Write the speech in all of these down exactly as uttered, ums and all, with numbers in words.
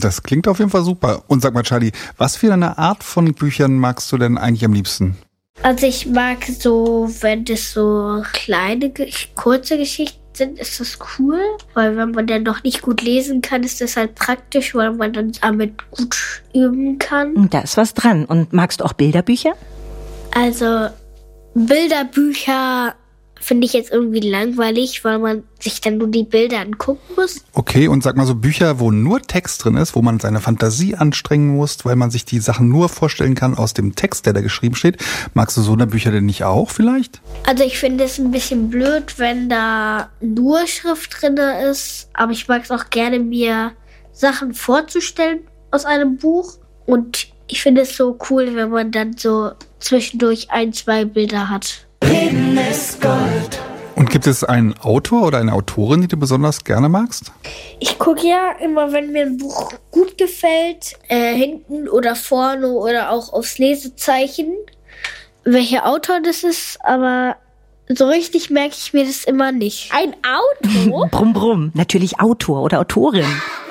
Das klingt auf jeden Fall super. Und sag mal, Charlie, was für eine Art von Büchern magst du denn eigentlich am liebsten? Also ich mag so, wenn das so kleine, kurze Geschichten sind, ist das cool. Weil wenn man dann noch nicht gut lesen kann, ist das halt praktisch, weil man dann damit gut üben kann. Da ist was dran. Und magst du auch Bilderbücher? Also Bilderbücher finde ich jetzt irgendwie langweilig, weil man sich dann nur die Bilder angucken muss. Okay, und sag mal so Bücher, wo nur Text drin ist, wo man seine Fantasie anstrengen muss, weil man sich die Sachen nur vorstellen kann aus dem Text, der da geschrieben steht. Magst du so eine Bücher denn nicht auch vielleicht? Also ich finde es ein bisschen blöd, wenn da nur Schrift drin ist, aber ich mag es auch gerne, mir Sachen vorzustellen aus einem Buch. Und ich finde es so cool, wenn man dann so zwischendurch ein, zwei Bilder hat. Leben ist Gold. Und gibt es einen Autor oder eine Autorin, die du besonders gerne magst? Ich gucke ja immer, wenn mir ein Buch gut gefällt, äh, hinten oder vorne oder auch aufs Lesezeichen, welcher Autor das ist, aber so richtig merke ich mir das immer nicht. Ein Autor? Brumm, brumm. Natürlich Autor oder Autorin.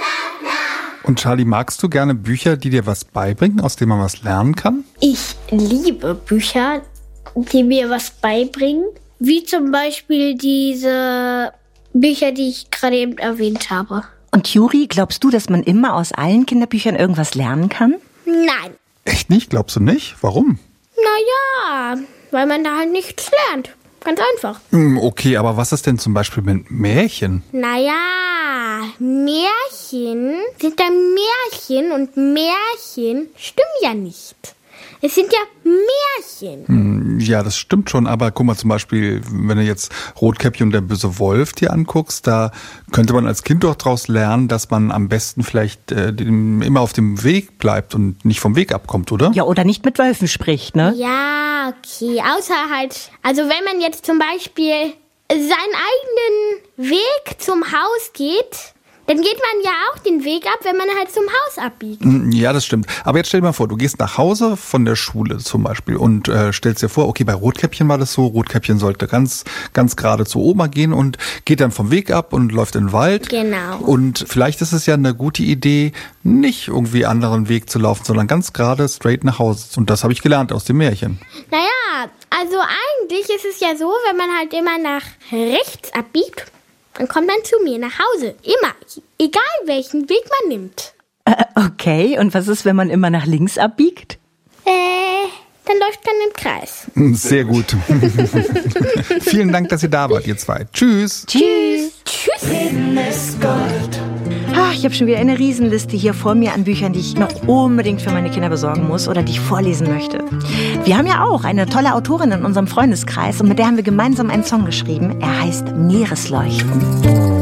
Und Charlie, magst du gerne Bücher, die dir was beibringen, aus denen man was lernen kann? Ich liebe Bücher, die mir was beibringen, wie zum Beispiel diese Bücher, die ich gerade eben erwähnt habe. Und Juri, glaubst du, dass man immer aus allen Kinderbüchern irgendwas lernen kann? Nein. Echt nicht? Glaubst du nicht? Warum? Naja, weil man da halt nichts lernt. Ganz einfach. Okay, aber was ist denn zum Beispiel mit Märchen? Naja, Märchen sind ja Märchen und Märchen stimmen ja nicht. Es sind ja Märchen. Ja, das stimmt schon, aber guck mal zum Beispiel, wenn du jetzt Rotkäppchen und der böse Wolf dir anguckst, da könnte man als Kind doch daraus lernen, dass man am besten vielleicht äh, dem, immer auf dem Weg bleibt und nicht vom Weg abkommt, oder? Ja, oder nicht mit Wölfen spricht, ne? Ja, okay. Außer halt, also wenn man jetzt zum Beispiel seinen eigenen Weg zum Haus geht, dann geht man ja auch den Weg ab, wenn man halt zum Haus abbiegt. Ja, das stimmt. Aber jetzt stell dir mal vor, du gehst nach Hause von der Schule zum Beispiel und äh, stellst dir vor, okay, bei Rotkäppchen war das so, Rotkäppchen sollte ganz ganz gerade zu Oma gehen und geht dann vom Weg ab und läuft in den Wald. Genau. Und vielleicht ist es ja eine gute Idee, nicht irgendwie anderen Weg zu laufen, sondern ganz gerade straight nach Hause. Und das habe ich gelernt aus dem Märchen. Naja, also eigentlich ist es ja so, wenn man halt immer nach rechts abbiegt, dann kommt man zu mir nach Hause. Immer. Egal welchen Weg man nimmt. Äh, okay, und was ist, wenn man immer nach links abbiegt? Äh, dann läuft man im Kreis. Sehr gut. Vielen Dank, dass ihr da wart, ihr zwei. Tschüss. Tschüss. Tschüss. Leben ist Gold. Ach, ich habe schon wieder eine Riesenliste hier vor mir an Büchern, die ich noch unbedingt für meine Kinder besorgen muss oder die ich vorlesen möchte. Wir haben ja auch eine tolle Autorin in unserem Freundeskreis und mit der haben wir gemeinsam einen Song geschrieben. Er heißt Meeresleuchten.